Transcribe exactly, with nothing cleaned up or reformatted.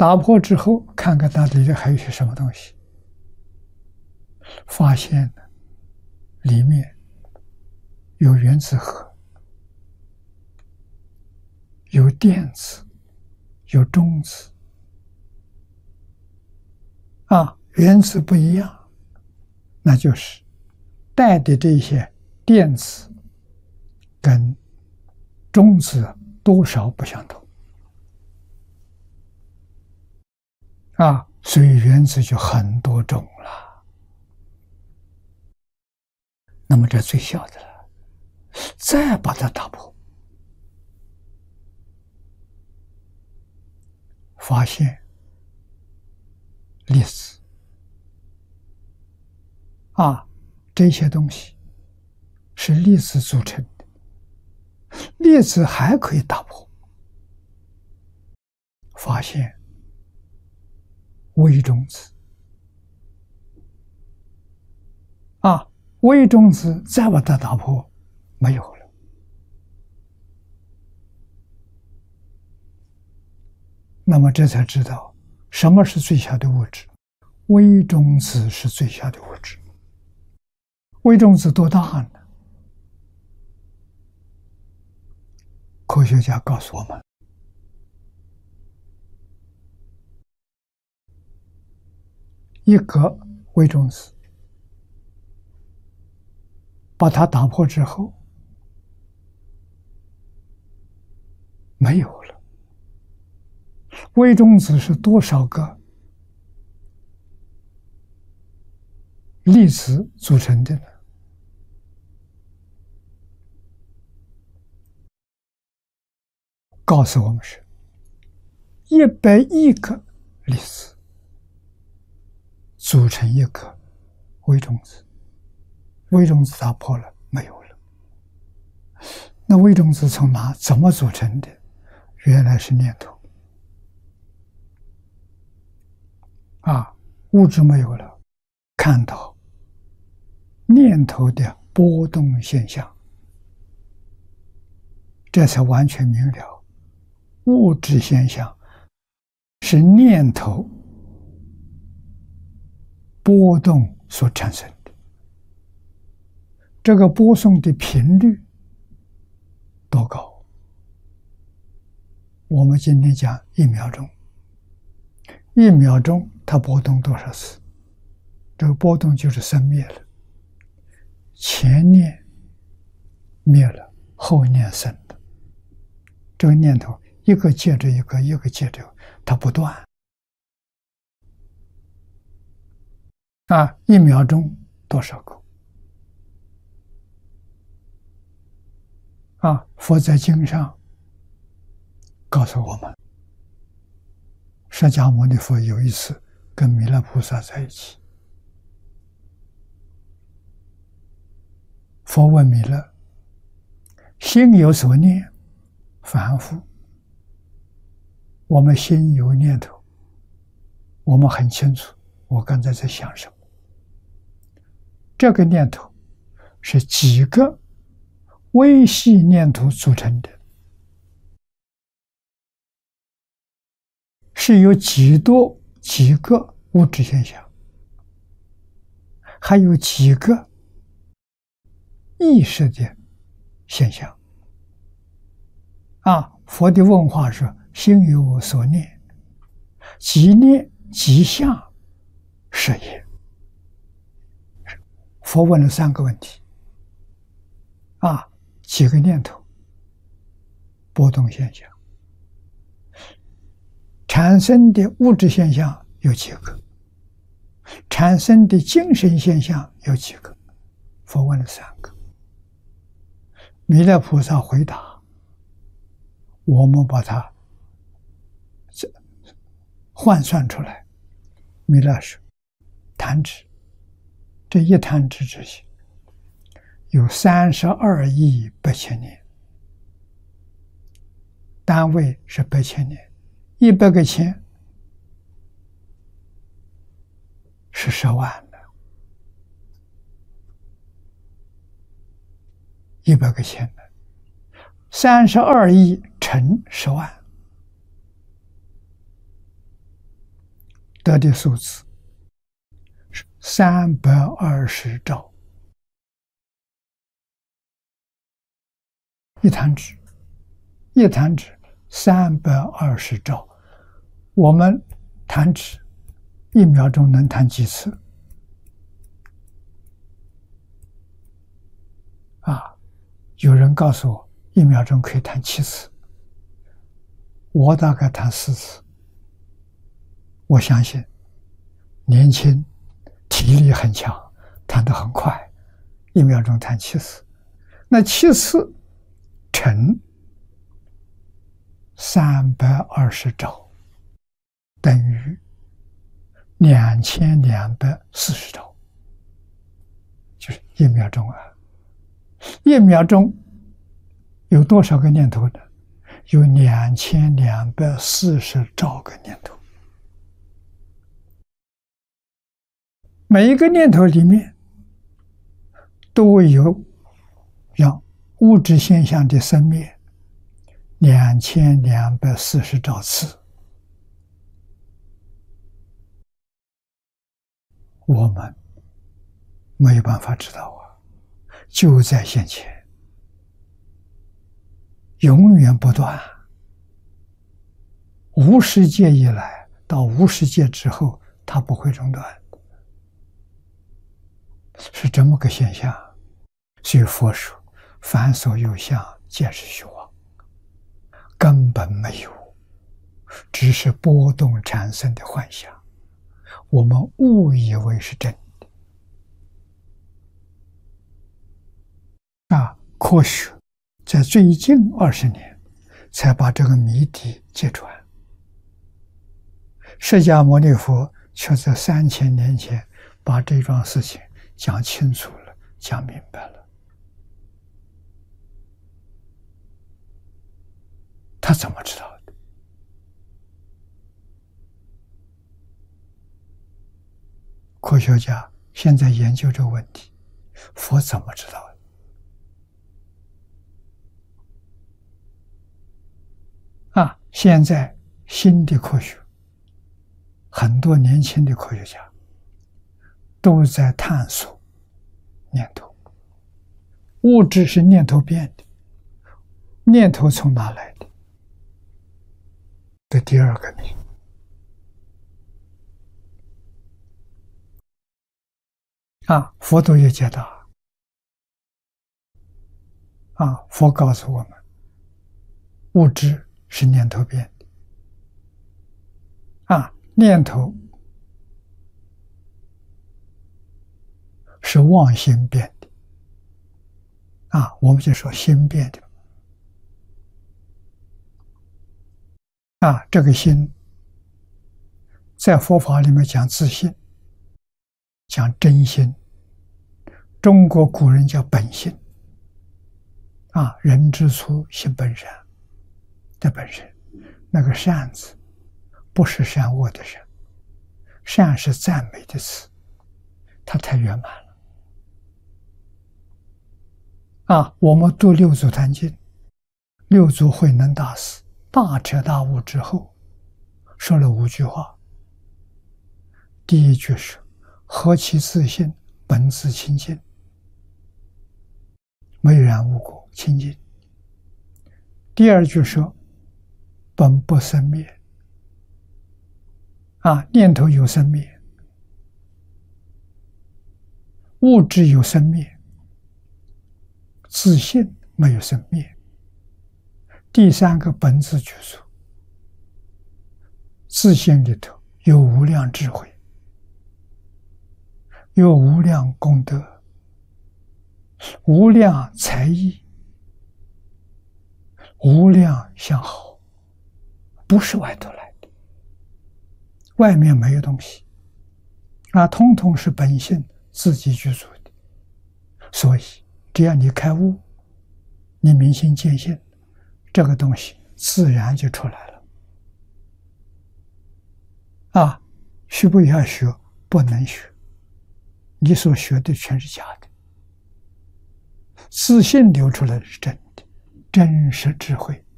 打破之后，看看它里面还有些什么东西，发现里面有原子核，有电子，有中子。啊，原子不一样，那就是带的这些电子跟中子多少不相同。啊，所以原子就很多种了。那么这最小的了，再把它打破，发现粒子。啊，这些东西是粒子组成的，粒子还可以打破，发现微中子。啊，微中子再把它打破，没有了。那么这才知道什么是最小的物质，微中子是最小的物质。微中子多大呢？科学家告诉我们，一个微中子把它打破之后，没有了。微中子是多少个粒子组成的呢？告诉我们是一百亿个粒子组成一个微中子。微中子打破了，没有了。那微中子从哪怎么组成的？原来是念头。啊，物质没有了，看到念头的波动现象，这才完全明了，物质现象是念头波动所产生的。这个波动的频率多高？我们今天讲一秒钟，一秒钟它波动多少次？这个波动就是生灭了，前念灭了，后念生的。这个念头一个接着一个，一个接着一个，它不断。啊，一秒钟多少个？啊，佛在经上告诉我们，释迦牟尼佛有一次跟弥勒菩萨在一起，佛问弥勒：心有所念，凡夫。我们心有念头，我们很清楚，我刚才在想什么。这个念头是几个微细念头组成的，是有几多几个物质现象，还有几个意识的现象。啊，佛的问话是心有所念，即念即相是也。佛问了三个问题。啊，几个念头波动现象，产生的物质现象有几个，产生的精神现象有几个？佛问了三个。弥勒菩萨回答，我们把它换算出来。弥勒说，弹指，这一弹指之间有三十二亿八千年，单位是八千年，一百个千是十万的，一百个千的，三十二亿乘十万， 得的数字是三百二十兆，一弹指，一弹指三百二十兆。我们弹指一秒钟能弹几次？啊，有人告诉我一秒钟可以弹七次，我大概弹四次。我相信年轻体力很强，弹得很快，一秒钟弹七次，那七次乘三百二十兆，等于两千两百四十兆，就是一秒钟啊！一秒钟有多少个念头呢？有两千两百四十兆个念头。每一个念头里面都有让物质现象的生灭两千两百四十兆次。我们没有办法知道啊，就在现前，永远不断。无始界以来到无始界之后，它不会中断。是这么个现象，所以佛说凡所有相皆是虚妄，根本没有，只是波动产生的幻想，我们误以为是真的。啊，科学在最近二十年才把这个谜底揭穿，释迦牟尼佛却在三千年前把这桩事情讲清楚了，讲明白了。他怎么知道的？科学家现在研究这个问题，佛怎么知道的？啊，现在新的科学，很多年轻的科学家都在探索念头。物质是念头变的，念头从哪来的？这第二个谜。啊，佛都有解答。啊，佛告诉我们，物质是念头变的。啊，念头是妄心变的。啊，我们就说心变的。啊，这个心在佛法里面讲自信，讲真心，中国古人叫本性。啊，人之初性本善的本身，那个善字不是善恶的善，善是赞美的词，它太圆满了。啊，我们读六祖坛经，六祖慧能大师大彻大悟之后，说了五句话。第一句是何其自信，本自清净，没染无垢，清净。第二句说本不生灭。啊，念头有生灭，物质有生灭，自信没有生灭。第三个本自具足，自信里头有无量智慧，有无量功德，无量才艺，无量相好，不是外头来的，外面没有东西，啊，通通是本性自己具足的。所以只要你开悟，你明心见性，这个东西自然就出来了。啊，需不要学？不能学，你所学的全是假的。自信流出来的是真的，真实智慧，